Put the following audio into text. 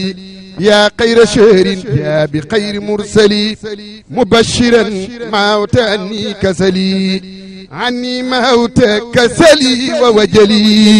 يا خير شهر يا بخير مرسلي مبشرا موت عني كسلي عني موت كسلي ووجلي